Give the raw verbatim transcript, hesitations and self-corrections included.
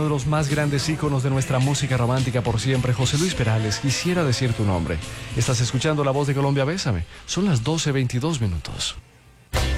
de los más grandes íconos de nuestra música romántica por siempre, José Luis Perales, quisiera decir tu nombre. Estás escuchando La Voz de Colombia, Bésame. Son las doce veintidós minutos.